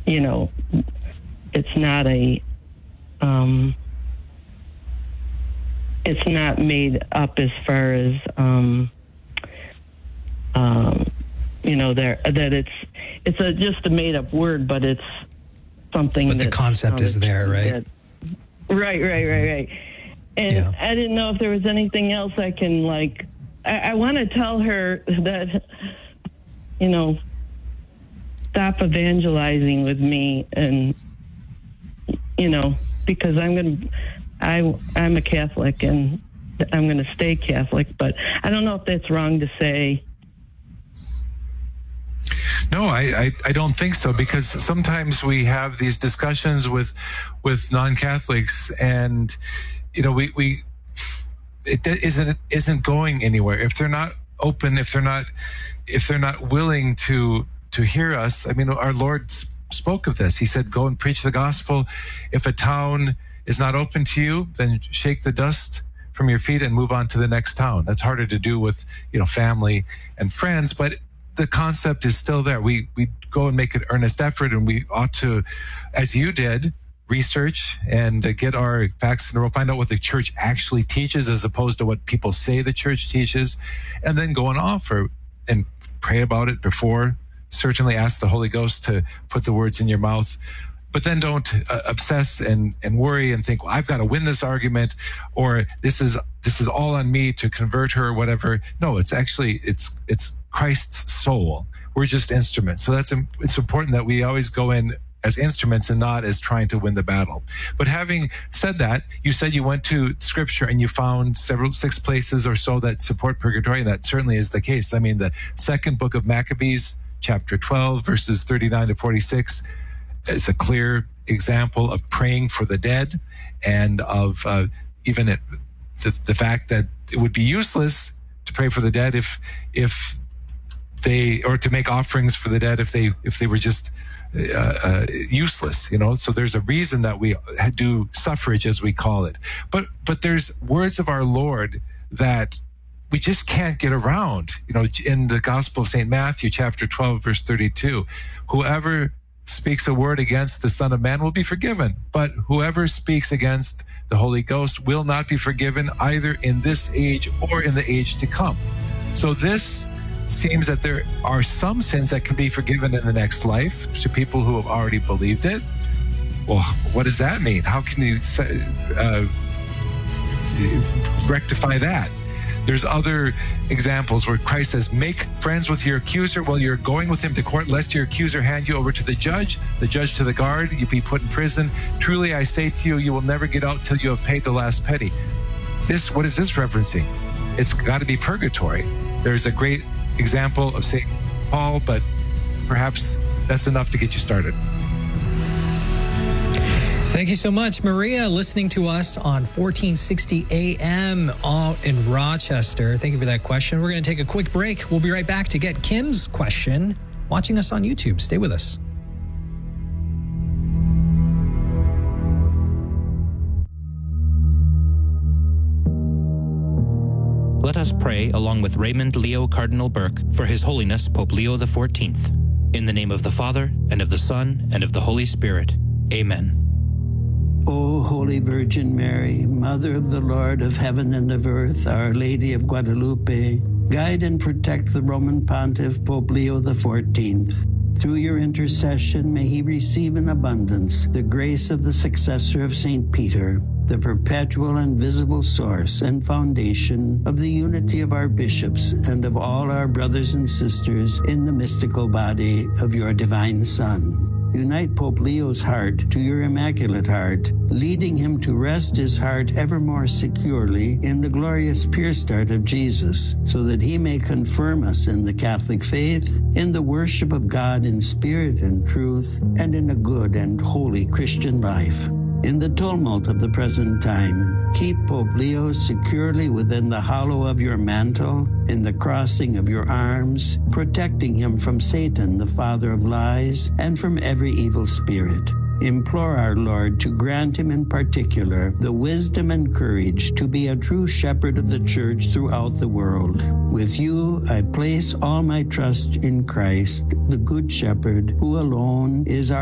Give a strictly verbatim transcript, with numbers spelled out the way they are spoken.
you know, it's not a, um, it's not made up as far as, um, um, you know, there that it's it's a just a made up word, but it's something. But the concept is there, right? That, right, right, right, right. And yeah. I didn't know if there was anything else I can like. I, I want to tell her that, you know, stop evangelizing with me, and you know, because I'm gonna, I I'm a Catholic and I'm gonna stay Catholic, but I don't know if that's wrong to say. No, I, I, I don't think so, because sometimes we have these discussions with with non-Catholics, and you know we, we it isn't isn't going anywhere if they're not open, if they're not if they're not willing to to hear us. I mean, our Lord spoke of this. He said, "Go and preach the gospel. If a town is not open to you, then shake the dust from your feet and move on to the next town." That's harder to do with, you know, family and friends, but the concept is still there. We we go and make an earnest effort, and we ought to, as you did, research and uh, get our facts in a row, find out what the church actually teaches as opposed to what people say the church teaches, and then go and offer and pray about it before. Certainly ask the Holy Ghost to put the words in your mouth, but then don't uh, obsess and, and worry and think, well, I've got to win this argument, or this is this is all on me to convert her or whatever. No, it's actually, it's it's Christ's soul. We're just instruments. So that's it's important that we always go in as instruments and not as trying to win the battle. But having said that, you said you went to Scripture and you found several, six places or so that support purgatory, and that certainly is the case. I mean, the second book of Maccabees, chapter twelve, verses thirty-nine to forty-six, is a clear example of praying for the dead, and of uh, even it, the, the fact that it would be useless to pray for the dead if if they, or to make offerings for the dead if they if they were just uh, uh, useless, you know. So there's a reason that we do suffrage, as we call it. But but there's words of our Lord that we just can't get around. You know, in the Gospel of Saint Matthew, chapter twelve, verse thirty-two, whoever speaks a word against the Son of Man will be forgiven, but whoever speaks against the Holy Ghost will not be forgiven, either in this age or in the age to come. So this seems that there are some sins that can be forgiven in the next life to people who have already believed it. Well, what does that mean? How can you uh, rectify that? There's other examples where Christ says, make friends with your accuser while you're going with him to court, lest your accuser hand you over to the judge, the judge to the guard, you be put in prison. Truly, I say to you, you will never get out till you have paid the last penny. This, what is this referencing? It's got to be purgatory. There's a great example of Saint Paul, but perhaps that's enough to get you started. Thank you so much, Maria, listening to us on fourteen sixty A M out in Rochester. Thank you for that question. We're going to take a quick break. We'll be right back to get Kim's question. Watching us on YouTube. Stay with us. Let us pray along with Raymond Leo Cardinal Burke for His Holiness Pope Leo the fourteenth. In the name of the Father, and of the Son, and of the Holy Spirit. Amen. O Holy Virgin Mary, Mother of the Lord of heaven and of earth, Our Lady of Guadalupe, guide and protect the Roman Pontiff Pope Leo the fourteenth. Through your intercession, may he receive in abundance the grace of the successor of Saint Peter, the perpetual and visible source and foundation of the unity of our bishops and of all our brothers and sisters in the mystical body of your divine Son. Unite Pope Leo's heart to your Immaculate Heart, leading him to rest his heart ever more securely in the glorious pure start of Jesus, so that he may confirm us in the Catholic faith, in the worship of God in spirit and truth, and in a good and holy Christian life. In the tumult of the present time, keep Pope Leo securely within the hollow of your mantle, in the crossing of your arms, protecting him from Satan, the father of lies, and from every evil spirit. Implore our Lord to grant him in particular the wisdom and courage to be a true shepherd of the church throughout the world. With you, I place all my trust in Christ, the Good Shepherd, who alone is our